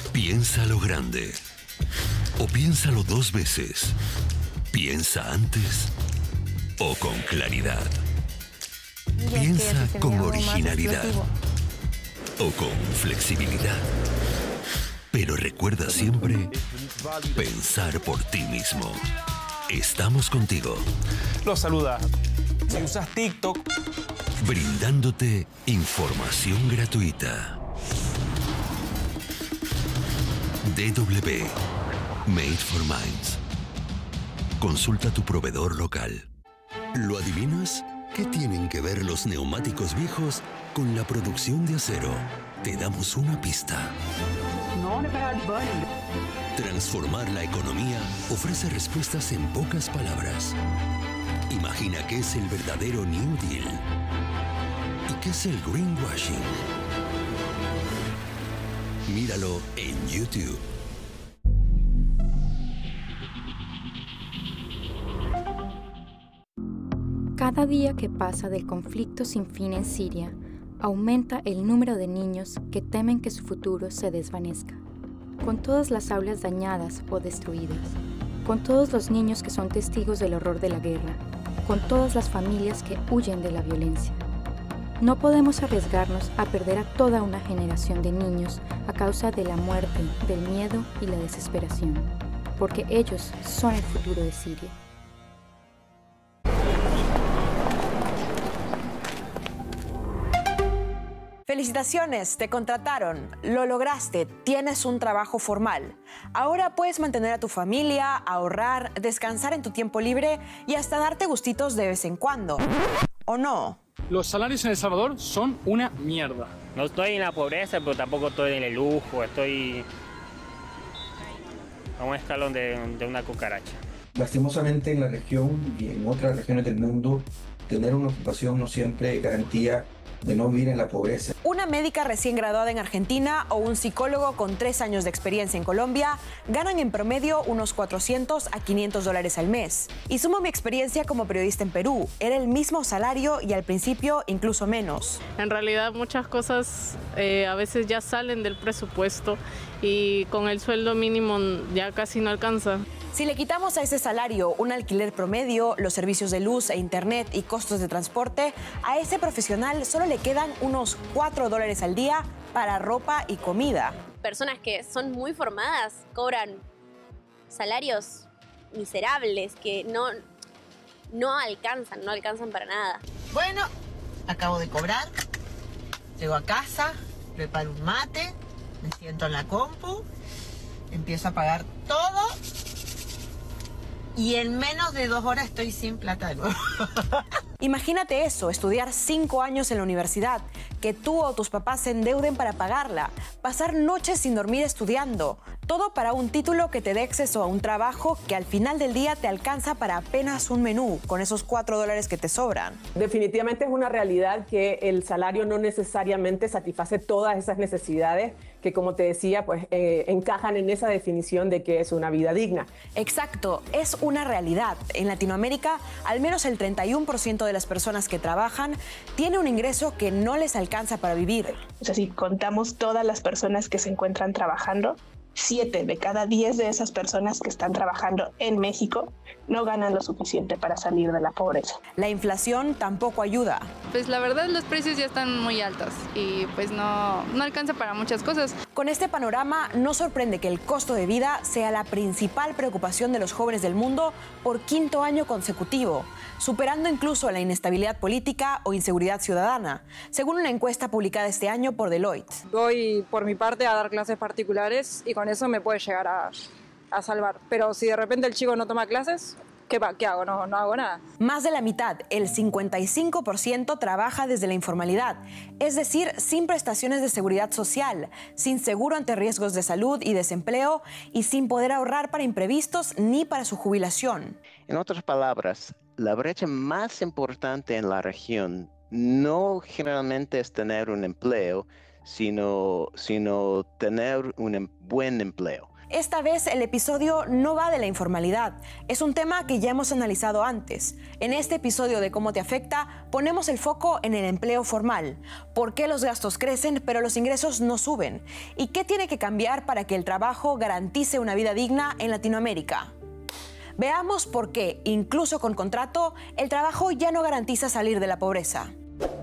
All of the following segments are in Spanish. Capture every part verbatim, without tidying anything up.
Piénsalo grande. O piénsalo dos veces. Piensa antes o con claridad. Piensa con originalidad o con flexibilidad. Pero recuerda siempre pensar por ti mismo. Estamos contigo. Los saluda. Si usas TikTok, brindándote información gratuita. D W Made for Minds. Consulta tu proveedor local. ¿Lo adivinas? ¿Qué tienen que ver los neumáticos viejos con la producción de acero? Te damos una pista. Transformar la economía ofrece respuestas en pocas palabras. Imagina qué es el verdadero New Deal y qué es el greenwashing. Míralo en YouTube. Cada día que pasa del conflicto sin fin en Siria, aumenta el número de niños que temen que su futuro se desvanezca. Con todas las aulas dañadas o destruidas, con todos los niños que son testigos del horror de la guerra, con todas las familias que huyen de la violencia. No podemos arriesgarnos a perder a toda una generación de niños a causa de la muerte, del miedo y la desesperación, porque ellos son el futuro de Siria. Felicitaciones, te contrataron, lo lograste, tienes un trabajo formal. Ahora puedes mantener a tu familia, ahorrar, descansar en tu tiempo libre y hasta darte gustitos de vez en cuando. ¿O no? Los salarios en El Salvador son una mierda. No estoy en la pobreza, pero tampoco estoy en el lujo, estoy a un escalón de, de una cucaracha. Lastimosamente en la región y en otras regiones del mundo, tener una ocupación no siempre es garantía de no vivir en la pobreza. Una médica recién graduada en Argentina o un psicólogo con tres años de experiencia en Colombia ganan en promedio unos cuatrocientos a quinientos dólares al mes. Y sumo mi experiencia como periodista en Perú. Era el mismo salario y al principio incluso menos. En realidad muchas cosas eh, a veces ya salen del presupuesto y con el sueldo mínimo ya casi no alcanza. Si le quitamos a ese salario un alquiler promedio, los servicios de luz e internet y costos de transporte, a ese profesional solo le quedan unos cuatro dólares al día para ropa y comida. Personas que son muy formadas cobran salarios miserables que no, no alcanzan, no alcanzan para nada. Bueno, acabo de cobrar, llego a casa, preparo un mate, me siento en la compu, empiezo a pagar todo. Y en menos de dos horas estoy sin plata de nuevo. Imagínate eso, estudiar cinco años en la universidad, que tú o tus papás se endeuden para pagarla, pasar noches sin dormir estudiando, todo para un título que te dé acceso a un trabajo que al final del día te alcanza para apenas un menú, con esos cuatro dólares que te sobran. Definitivamente es una realidad que el salario no necesariamente satisface todas esas necesidades que, como te decía, pues eh, encajan en esa definición de que es una vida digna. Exacto, es una realidad. En Latinoamérica, al menos el treinta y uno por ciento de las personas que trabajan tiene un ingreso que no les alcanza para vivir. O sea, si contamos todas las personas que se encuentran trabajando, siete de cada diez de esas personas que están trabajando en México no ganan lo suficiente para salir de la pobreza. La inflación tampoco ayuda. Pues la verdad los precios ya están muy altos y pues no, no alcanza para muchas cosas. Con este panorama no sorprende que el costo de vida sea la principal preocupación de los jóvenes del mundo por quinto año consecutivo, superando incluso la inestabilidad política o inseguridad ciudadana, según una encuesta publicada este año por Deloitte. Voy por mi parte a dar clases particulares y con eso me puede llegar a, a salvar. Pero si de repente el chico no toma clases, ¿qué, qué hago? No, no hago nada. Más de la mitad, el cincuenta y cinco por ciento, trabaja desde la informalidad, es decir, sin prestaciones de seguridad social, sin seguro ante riesgos de salud y desempleo y sin poder ahorrar para imprevistos ni para su jubilación. En otras palabras, la brecha más importante en la región no generalmente es tener un empleo, sino, sino tener un buen empleo. Esta vez el episodio no va de la informalidad, es un tema que ya hemos analizado antes. En este episodio de Cómo te afecta, ponemos el foco en el empleo formal. ¿Por qué los gastos crecen pero los ingresos no suben? ¿Y qué tiene que cambiar para que el trabajo garantice una vida digna en Latinoamérica? Veamos por qué, incluso con contrato, el trabajo ya no garantiza salir de la pobreza.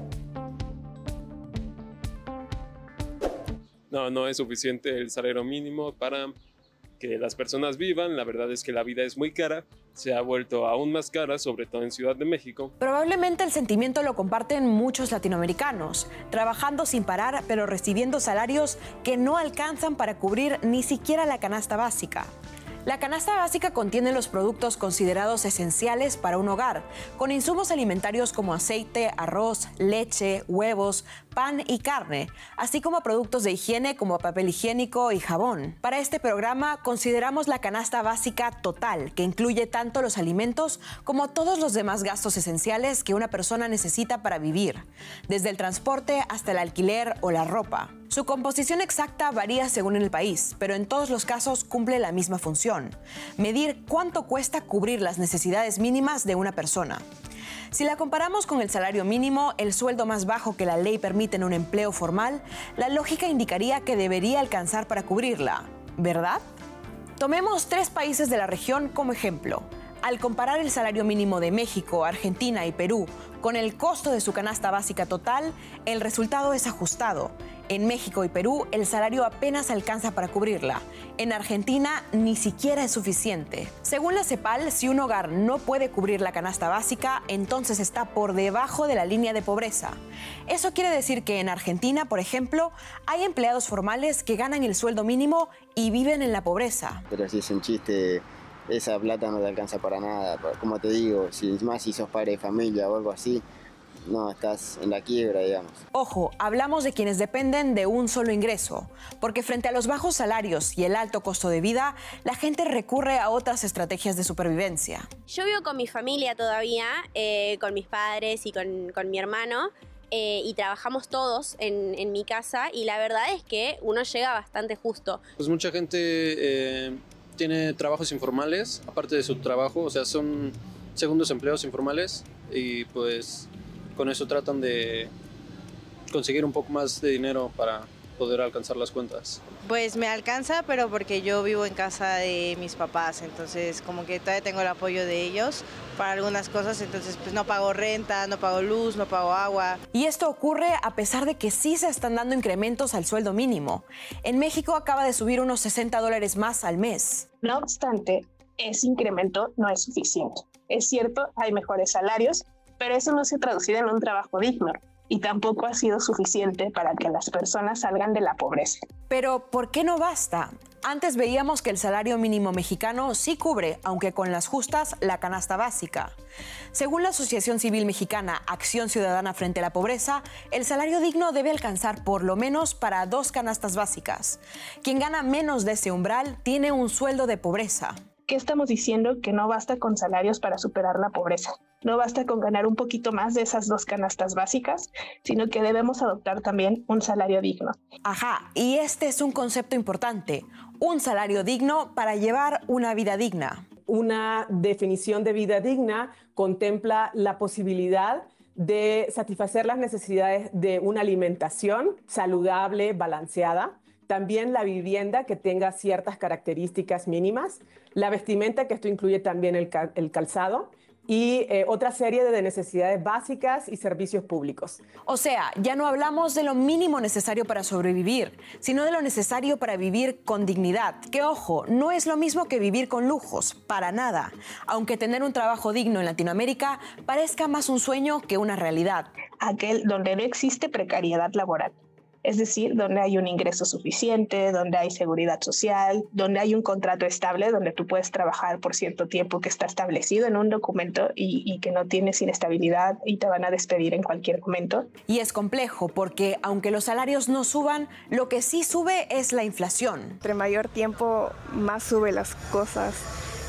No, no es suficiente el salario mínimo para que las personas vivan. La verdad es que la vida es muy cara, se ha vuelto aún más cara, sobre todo en Ciudad de México. Probablemente el sentimiento lo comparten muchos latinoamericanos, trabajando sin parar pero recibiendo salarios que no alcanzan para cubrir ni siquiera la canasta básica. La canasta básica contiene los productos considerados esenciales para un hogar, con insumos alimentarios como aceite, arroz, leche, huevos, pan y carne, así como productos de higiene como papel higiénico y jabón. Para este programa consideramos la canasta básica total, que incluye tanto los alimentos como todos los demás gastos esenciales que una persona necesita para vivir, desde el transporte hasta el alquiler o la ropa. Su composición exacta varía según el país, pero en todos los casos cumple la misma función: medir cuánto cuesta cubrir las necesidades mínimas de una persona. Si la comparamos con el salario mínimo, el sueldo más bajo que la ley permite en un empleo formal, la lógica indicaría que debería alcanzar para cubrirla, ¿verdad? Tomemos tres países de la región como ejemplo. Al comparar el salario mínimo de México, Argentina y Perú con el costo de su canasta básica total, el resultado es ajustado. En México y Perú, el salario apenas alcanza para cubrirla. En Argentina, ni siquiera es suficiente. Según la CEPAL, si un hogar no puede cubrir la canasta básica, entonces está por debajo de la línea de pobreza. Eso quiere decir que en Argentina, por ejemplo, hay empleados formales que ganan el sueldo mínimo y viven en la pobreza. Pero si es un chiste, esa plata no te alcanza para nada. Como te digo, si más si sos padre de familia o algo así, no, estás en la quiebra, digamos. Ojo, hablamos de quienes dependen de un solo ingreso, porque frente a los bajos salarios y el alto costo de vida, la gente recurre a otras estrategias de supervivencia. Yo vivo con mi familia todavía, eh, con mis padres y con, con mi hermano, eh, y trabajamos todos en, en mi casa, y la verdad es que uno llega bastante justo. Pues mucha gente eh, tiene trabajos informales, aparte de su trabajo, o sea, son segundos empleos informales, y pues con eso tratan de conseguir un poco más de dinero para poder alcanzar las cuentas. Pues me alcanza, pero porque yo vivo en casa de mis papás, entonces como que todavía tengo el apoyo de ellos para algunas cosas, entonces pues no pago renta, no pago luz, no pago agua. Y esto ocurre a pesar de que sí se están dando incrementos al sueldo mínimo. En México acaba de subir unos sesenta dólares más al mes. No obstante, ese incremento no es suficiente. Es cierto, hay mejores salarios, pero eso no se ha traducido en un trabajo digno y tampoco ha sido suficiente para que las personas salgan de la pobreza. Pero, ¿por qué no basta? Antes veíamos que el salario mínimo mexicano sí cubre, aunque con las justas, la canasta básica. Según la Asociación Civil Mexicana Acción Ciudadana Frente a la Pobreza, el salario digno debe alcanzar por lo menos para dos canastas básicas. Quien gana menos de ese umbral tiene un sueldo de pobreza. ¿Qué estamos diciendo? Que no basta con salarios para superar la pobreza. No basta con ganar un poquito más de esas dos canastas básicas, sino que debemos adoptar también un salario digno. Ajá, y este es un concepto importante, un salario digno para llevar una vida digna. Una definición de vida digna contempla la posibilidad de satisfacer las necesidades de una alimentación saludable, balanceada, también la vivienda que tenga ciertas características mínimas, la vestimenta, que esto incluye también el, cal el calzado, y eh, otra serie de necesidades básicas y servicios públicos. O sea, ya no hablamos de lo mínimo necesario para sobrevivir, sino de lo necesario para vivir con dignidad. Que, ojo, no es lo mismo que vivir con lujos, para nada. Aunque tener un trabajo digno en Latinoamérica parezca más un sueño que una realidad. Aquel donde no existe precariedad laboral. Es decir, donde hay un ingreso suficiente, donde hay seguridad social, donde hay un contrato estable, donde tú puedes trabajar por cierto tiempo que está establecido en un documento y, y que no tienes inestabilidad y te van a despedir en cualquier momento. Y es complejo porque, aunque los salarios no suban, lo que sí sube es la inflación. Entre mayor tiempo, más sube las cosas.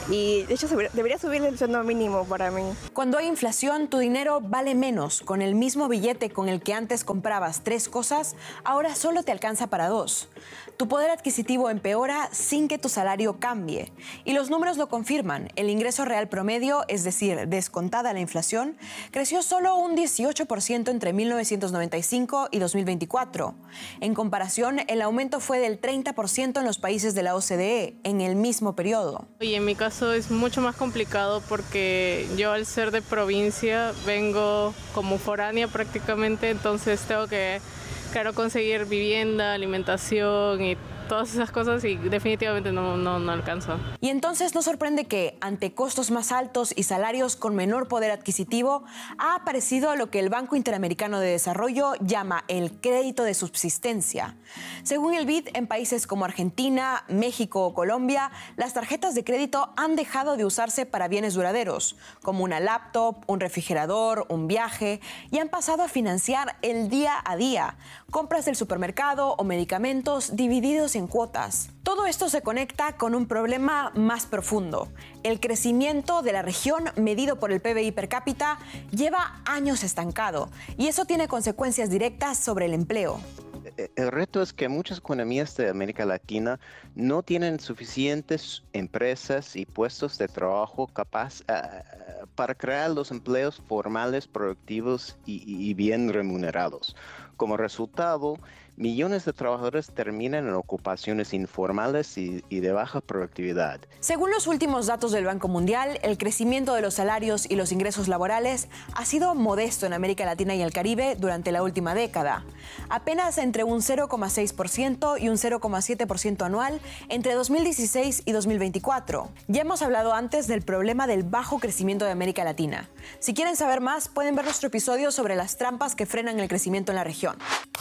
Y de hecho debería subir el sueldo mínimo para mí. Cuando hay inflación, tu dinero vale menos. Con el mismo billete con el que antes comprabas tres cosas, ahora solo te alcanza para dos. Tu poder adquisitivo empeora sin que tu salario cambie. Y los números lo confirman. El ingreso real promedio, es decir, descontada la inflación, creció solo un dieciocho por ciento entre mil novecientos noventa y cinco y dos mil veinticuatro. En comparación, el aumento fue del treinta por ciento en los países de la O C D E en el mismo periodo. Y en mi caso es mucho más complicado porque yo, al ser de provincia, vengo como foránea prácticamente, entonces tengo que, claro, conseguir vivienda, alimentación y todas esas cosas, y definitivamente no, no, no alcanza. Y entonces no sorprende que, ante costos más altos y salarios con menor poder adquisitivo, ha aparecido lo que el Banco Interamericano de Desarrollo llama el crédito de subsistencia. Según el B I D, en países como Argentina, México o Colombia, las tarjetas de crédito han dejado de usarse para bienes duraderos, como una laptop, un refrigerador, un viaje, y han pasado a financiar el día a día, compras del supermercado o medicamentos divididos en cuotas. Todo esto se conecta con un problema más profundo. El crecimiento de la región, medido por el P B I per cápita, lleva años estancado, y eso tiene consecuencias directas sobre el empleo. El reto es que muchas economías de América Latina no tienen suficientes empresas y puestos de trabajo capaz uh, para crear los empleos formales, productivos y, y bien remunerados. Como resultado, millones de trabajadores terminan en ocupaciones informales y, y de baja productividad. Según los últimos datos del Banco Mundial, el crecimiento de los salarios y los ingresos laborales ha sido modesto en América Latina y el Caribe durante la última década. Apenas entre un cero coma seis por ciento y un cero coma siete por ciento anual entre dos mil dieciséis y dos mil veinticuatro. Ya hemos hablado antes del problema del bajo crecimiento de América Latina. Si quieren saber más, pueden ver nuestro episodio sobre las trampas que frenan el crecimiento en la región.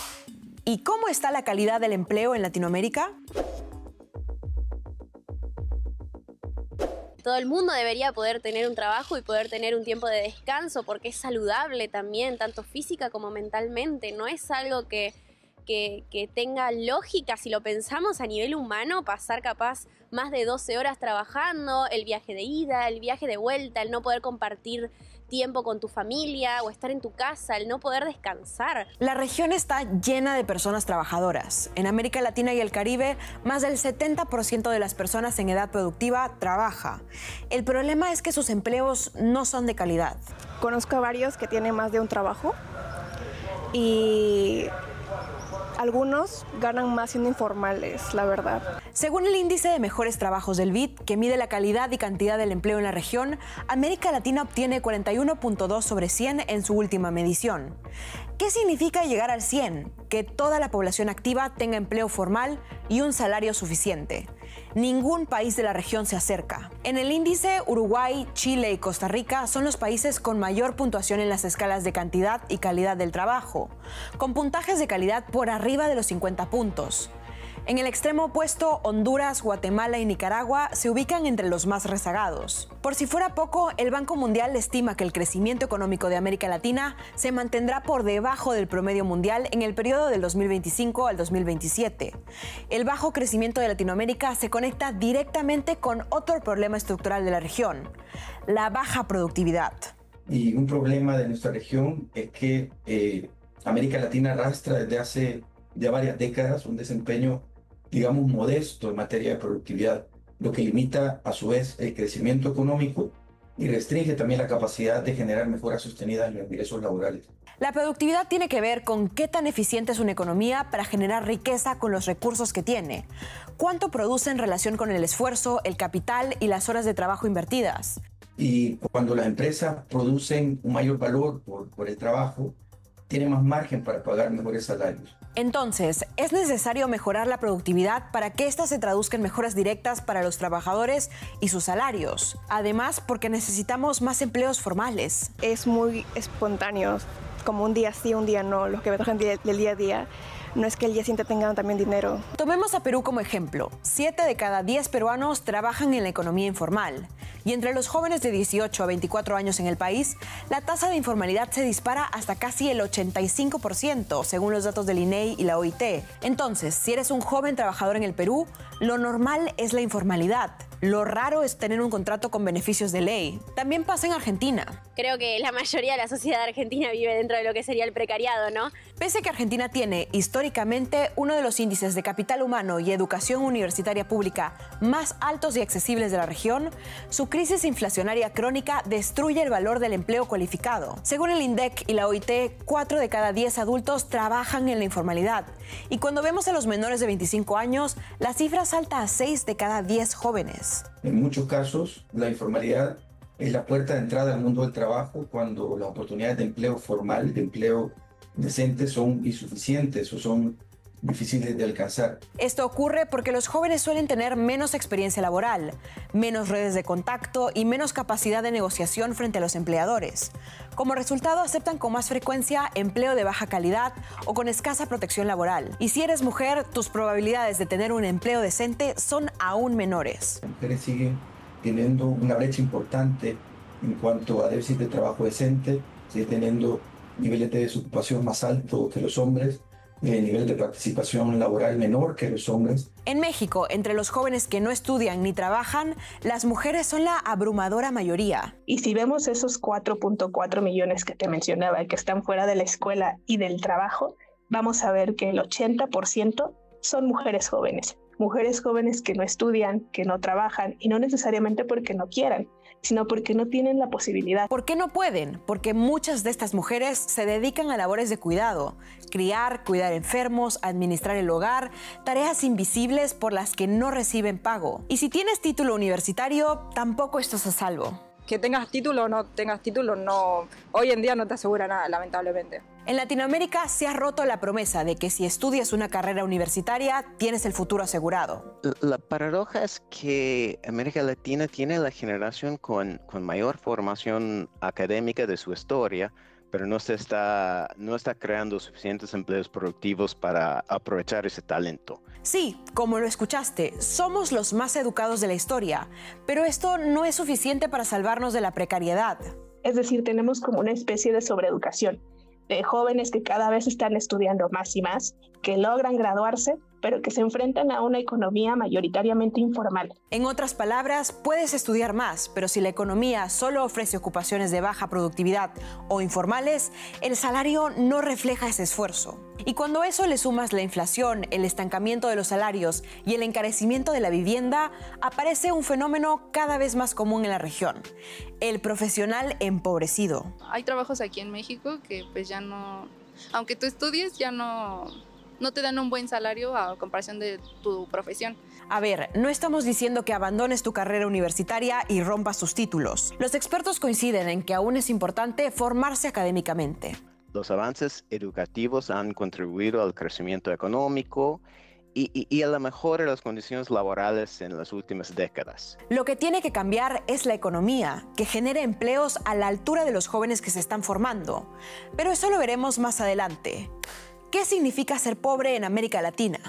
¿Y cómo está la calidad del empleo en Latinoamérica? Todo el mundo debería poder tener un trabajo y poder tener un tiempo de descanso, porque es saludable también, tanto física como mentalmente. No es algo que, que, que tenga lógica si lo pensamos a nivel humano, pasar capaz más de doce horas trabajando, el viaje de ida, el viaje de vuelta, el no poder compartir tiempo con tu familia o estar en tu casa, el no poder descansar. La región está llena de personas trabajadoras. En América Latina y el Caribe, más del setenta por ciento de las personas en edad productiva trabaja. El problema es que sus empleos no son de calidad. Conozco a varios que tienen más de un trabajo y algunos ganan más siendo informales, la verdad. Según el índice de mejores trabajos del B I D, que mide la calidad y cantidad del empleo en la región, América Latina obtiene cuarenta y uno punto dos sobre cien en su última medición. ¿Qué significa llegar al cien? Que toda la población activa tenga empleo formal y un salario suficiente. Ningún país de la región se acerca. En el índice, Uruguay, Chile y Costa Rica son los países con mayor puntuación en las escalas de cantidad y calidad del trabajo, con puntajes de calidad por arriba de los cincuenta puntos. En el extremo opuesto, Honduras, Guatemala y Nicaragua se ubican entre los más rezagados. Por si fuera poco, el Banco Mundial estima que el crecimiento económico de América Latina se mantendrá por debajo del promedio mundial en el periodo del dos mil veinticinco al dos mil veintisiete. El bajo crecimiento de Latinoamérica se conecta directamente con otro problema estructural de la región: la baja productividad. Y un problema de nuestra región es que eh, América Latina arrastra desde hace ya varias décadas un desempeño, digamos, modesto en materia de productividad, lo que limita a su vez el crecimiento económico y restringe también la capacidad de generar mejoras sostenidas en los ingresos laborales. La productividad tiene que ver con qué tan eficiente es una economía para generar riqueza con los recursos que tiene, cuánto produce en relación con el esfuerzo, el capital y las horas de trabajo invertidas. Y cuando las empresas producen un mayor valor por, por el trabajo, tienen más margen para pagar mejores salarios. Entonces, es necesario mejorar la productividad para que ésta se traduzca en mejoras directas para los trabajadores y sus salarios. Además, porque necesitamos más empleos formales. Es muy espontáneo, como un día sí, un día no, los que trabajan del día a día. No es que el día siguiente tengan también dinero. Tomemos a Perú como ejemplo. Siete de cada diez peruanos trabajan en la economía informal. Y entre los jóvenes de dieciocho a veinticuatro años en el país, la tasa de informalidad se dispara hasta casi el ochenta y cinco por ciento, según los datos del I N E I y la O I T. Entonces, si eres un joven trabajador en el Perú, lo normal es la informalidad. Lo raro es tener un contrato con beneficios de ley. También pasa en Argentina. Creo que la mayoría de la sociedad argentina vive dentro de lo que sería el precariado, ¿no? Pese a que Argentina tiene históricamente uno de los índices de capital humano y educación universitaria pública más altos y accesibles de la región, su crisis inflacionaria crónica destruye el valor del empleo cualificado. Según el INDEC y la O I T, cuatro de cada diez adultos trabajan en la informalidad. Y cuando vemos a los menores de veinticinco años, la cifra salta a seis de cada diez jóvenes. En muchos casos, la informalidad es la puerta de entrada al mundo del trabajo cuando las oportunidades de empleo formal, de empleo decente, son insuficientes o son difíciles de alcanzar. Esto ocurre porque los jóvenes suelen tener menos experiencia laboral, menos redes de contacto y menos capacidad de negociación frente a los empleadores. Como resultado, aceptan con más frecuencia empleo de baja calidad o con escasa protección laboral. Y si eres mujer, tus probabilidades de tener un empleo decente son aún menores. Las mujeres siguen teniendo una brecha importante en cuanto a déficit de trabajo decente, siguen teniendo niveles de desocupación más altos que los hombres, el nivel de participación laboral menor que los hombres. En México, entre los jóvenes que no estudian ni trabajan, las mujeres son la abrumadora mayoría. Y si vemos esos cuatro punto cuatro millones que te mencionaba, que están fuera de la escuela y del trabajo, vamos a ver que el ochenta por ciento son mujeres jóvenes. Mujeres jóvenes que no estudian, que no trabajan, y no necesariamente porque no quieran, sino porque no tienen la posibilidad. ¿Por qué no pueden? Porque muchas de estas mujeres se dedican a labores de cuidado, criar, cuidar enfermos, administrar el hogar, tareas invisibles por las que no reciben pago. Y si tienes título universitario, tampoco estás a salvo. Que tengas título o no tengas título, no, hoy en día no te asegura nada, lamentablemente. En Latinoamérica se ha roto la promesa de que si estudias una carrera universitaria, tienes el futuro asegurado. La paradoja es que América Latina tiene la generación con, con mayor formación académica de su historia, pero no se está, no está creando suficientes empleos productivos para aprovechar ese talento. Sí, como lo escuchaste, somos los más educados de la historia, pero esto no es suficiente para salvarnos de la precariedad. Es decir, tenemos como una especie de sobreeducación, de jóvenes que cada vez están estudiando más y más, que logran graduarse, pero que se enfrentan a una economía mayoritariamente informal. En otras palabras, puedes estudiar más, pero si la economía solo ofrece ocupaciones de baja productividad o informales, el salario no refleja ese esfuerzo. Y cuando a eso le sumas la inflación, el estancamiento de los salarios y el encarecimiento de la vivienda, aparece un fenómeno cada vez más común en la región: el profesional empobrecido. Hay trabajos aquí en México que pues ya no, aunque tú estudies, ya no... no te dan un buen salario a comparación de tu profesión. A ver, no estamos diciendo que abandones tu carrera universitaria y rompas tus títulos. Los expertos coinciden en que aún es importante formarse académicamente. Los avances educativos han contribuido al crecimiento económico y, y, y a la mejora de las condiciones laborales en las últimas décadas. Lo que tiene que cambiar es la economía, que genere empleos a la altura de los jóvenes que se están formando. Pero eso lo veremos más adelante. ¿Qué significa ser pobre en América Latina?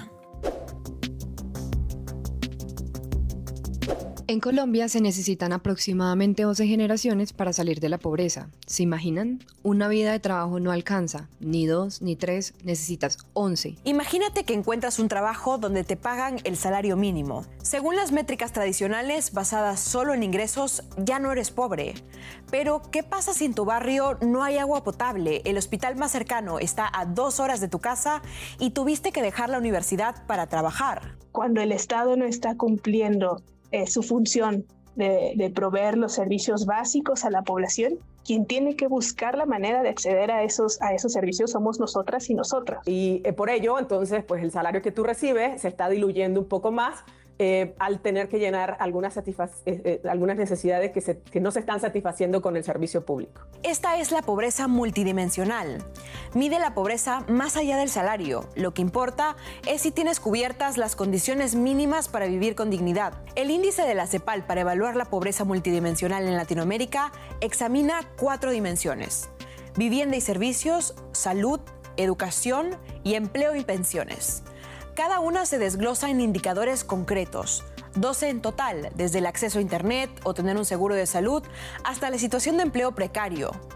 En Colombia se necesitan aproximadamente doce generaciones para salir de la pobreza. ¿Se imaginan? Una vida de trabajo no alcanza, ni dos, ni tres, necesitas once. Imagínate que encuentras un trabajo donde te pagan el salario mínimo. Según las métricas tradicionales basadas solo en ingresos, ya no eres pobre. Pero, ¿qué pasa si en tu barrio no hay agua potable, el hospital más cercano está a dos horas de tu casa y tuviste que dejar la universidad para trabajar? Cuando el Estado no está cumpliendo Eh, su función de, de proveer los servicios básicos a la población, quien tiene que buscar la manera de acceder a esos, a esos servicios somos nosotras y nosotros. Y eh, por ello, entonces, pues el salario que tú recibes se está diluyendo un poco más eh, al tener que llenar algunas, satisfac- eh, eh, algunas necesidades que, se, que no se están satisfaciendo con el servicio público. Esta es la pobreza multidimensional. Mide la pobreza más allá del salario. Lo que importa es si tienes cubiertas las condiciones mínimas para vivir con dignidad. El índice de la CEPAL para evaluar la pobreza multidimensional en Latinoamérica examina cuatro dimensiones: vivienda y servicios, salud, educación y empleo y pensiones. Cada una se desglosa en indicadores concretos, doce en total, desde el acceso a Internet o tener un seguro de salud hasta la situación de empleo precario.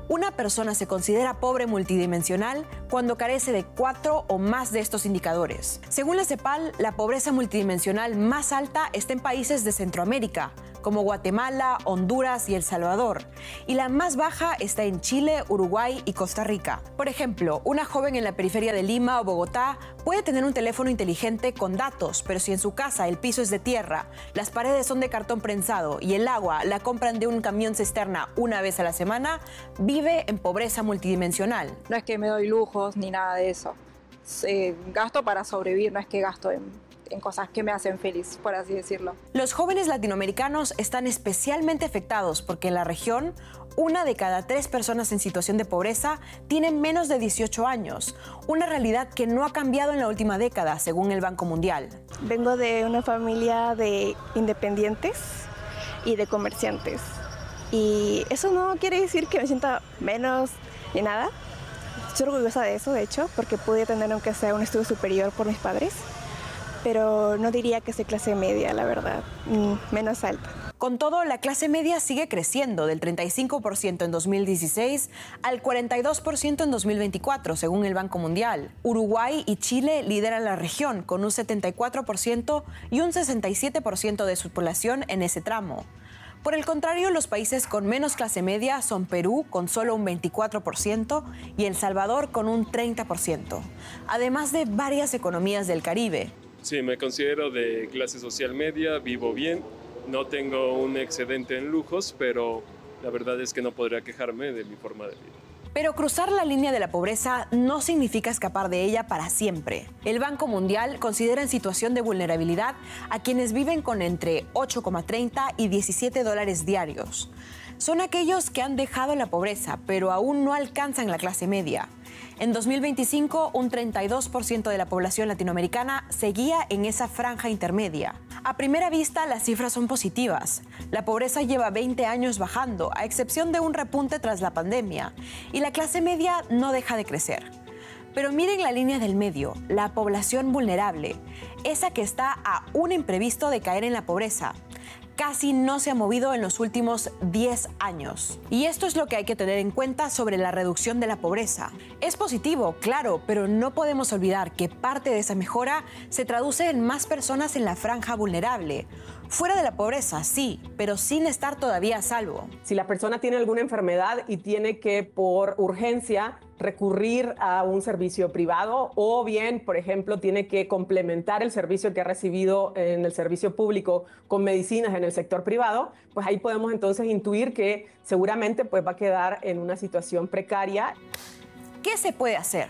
Una persona se considera pobre multidimensional cuando carece de cuatro o más de estos indicadores. Según la CEPAL, la pobreza multidimensional más alta está en países de Centroamérica, como Guatemala, Honduras y El Salvador, y la más baja está en Chile, Uruguay y Costa Rica. Por ejemplo, una joven en la periferia de Lima o Bogotá puede tener un teléfono inteligente con datos, pero si en su casa el piso es de tierra, las paredes son de cartón prensado y el agua la compran de un camión cisterna una vez a la semana, vive en pobreza multidimensional. No es que me doy lujos ni nada de eso. Eh, gasto para sobrevivir, no es que gasto en... en cosas que me hacen feliz, por así decirlo. Los jóvenes latinoamericanos están especialmente afectados porque en la región, una de cada tres personas en situación de pobreza tiene menos de dieciocho años, una realidad que no ha cambiado en la última década, según el Banco Mundial. Vengo de una familia de independientes y de comerciantes. Y eso no quiere decir que me sienta menos ni nada. Estoy orgullosa de eso, de hecho, porque pude tener aunque sea un estudio superior por mis padres. Pero no diría que soy clase media, la verdad, menos alta. Con todo, la clase media sigue creciendo del treinta y cinco por ciento en dos mil dieciséis al cuarenta y dos por ciento en dos mil veinticuatro, según el Banco Mundial. Uruguay y Chile lideran la región con un setenta y cuatro por ciento y un sesenta y siete por ciento de su población en ese tramo. Por el contrario, los países con menos clase media son Perú, con solo un veinticuatro por ciento, y El Salvador, con un treinta por ciento, además de varias economías del Caribe. Sí, me considero de clase social media, vivo bien, no tengo un excedente en lujos, pero la verdad es que no podría quejarme de mi forma de vida. Pero cruzar la línea de la pobreza no significa escapar de ella para siempre. El Banco Mundial considera en situación de vulnerabilidad a quienes viven con entre ocho coma treinta y diecisiete dólares diarios. Son aquellos que han dejado la pobreza, pero aún no alcanzan la clase media. En dos mil veinticinco, un treinta y dos por ciento de la población latinoamericana seguía en esa franja intermedia. A primera vista, las cifras son positivas. La pobreza lleva veinte años bajando, a excepción de un repunte tras la pandemia, y la clase media no deja de crecer. Pero miren la línea del medio, la población vulnerable, esa que está a un imprevisto de caer en la pobreza. Casi no se ha movido en los últimos diez años. Y esto es lo que hay que tener en cuenta sobre la reducción de la pobreza. Es positivo, claro, pero no podemos olvidar que parte de esa mejora se traduce en más personas en la franja vulnerable. Fuera de la pobreza, sí, pero sin estar todavía a salvo. Si la persona tiene alguna enfermedad y tiene que, por urgencia, recurrir a un servicio privado o bien, por ejemplo, tiene que complementar el servicio que ha recibido en el servicio público con medicinas en el sector privado, pues ahí podemos entonces intuir que seguramente pues, va a quedar en una situación precaria. ¿Qué se puede hacer?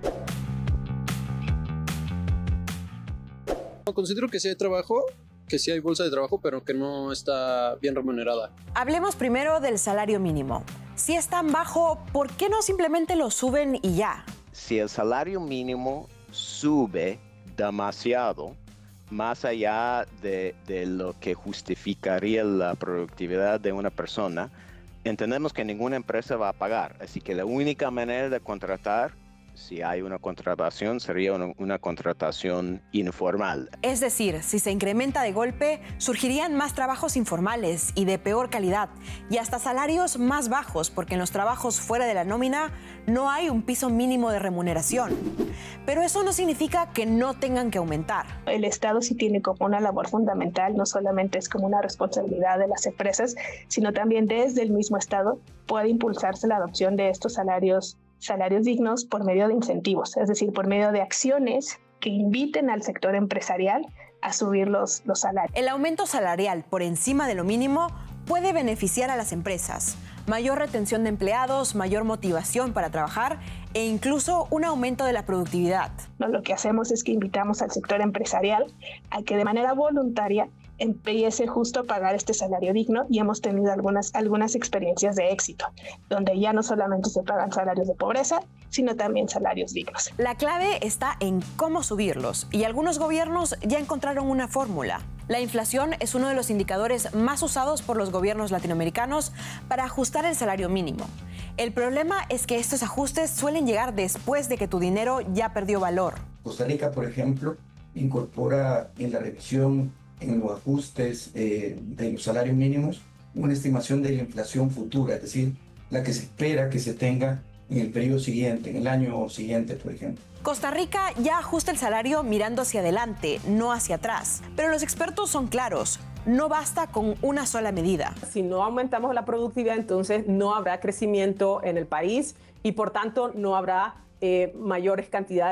Considero que sí hay trabajo, que sí hay bolsa de trabajo, pero que no está bien remunerada. Hablemos primero del salario mínimo. Si es tan bajo, ¿por qué no simplemente lo suben y ya? Si el salario mínimo sube demasiado, más allá de, de lo que justificaría la productividad de una persona, entendemos que ninguna empresa va a pagar. Así que la única manera de contratar, si hay una contratación, sería una, una contratación informal. Es decir, si se incrementa de golpe, surgirían más trabajos informales y de peor calidad, y hasta salarios más bajos, porque en los trabajos fuera de la nómina no hay un piso mínimo de remuneración. Pero eso no significa que no tengan que aumentar. El Estado sí tiene como una labor fundamental, no solamente es como una responsabilidad de las empresas, sino también desde el mismo Estado puede impulsarse la adopción de estos salarios salarios dignos por medio de incentivos, es decir, por medio de acciones que inviten al sector empresarial a subir los, los salarios. El aumento salarial por encima de lo mínimo puede beneficiar a las empresas. Mayor retención de empleados, mayor motivación para trabajar e incluso un aumento de la productividad. No, lo que hacemos es que invitamos al sector empresarial a que de manera voluntaria empiece justo a pagar este salario digno, y hemos tenido algunas, algunas experiencias de éxito, donde ya no solamente se pagan salarios de pobreza, sino también salarios dignos. La clave está en cómo subirlos, y algunos gobiernos ya encontraron una fórmula. La inflación es uno de los indicadores más usados por los gobiernos latinoamericanos para ajustar el salario mínimo. El problema es que estos ajustes suelen llegar después de que tu dinero ya perdió valor. Costa Rica, por ejemplo, incorpora en la revisión, en los ajustes eh, de los salarios mínimos, una estimación de la inflación futura, es decir, la que se espera que se tenga en el periodo siguiente, en el año siguiente, por ejemplo. Costa Rica ya ajusta el salario mirando hacia adelante, no hacia atrás. Pero los expertos son claros, no basta con una sola medida. Si no aumentamos la productividad, entonces no habrá crecimiento en el país y por tanto no habrá eh, mayores cantidades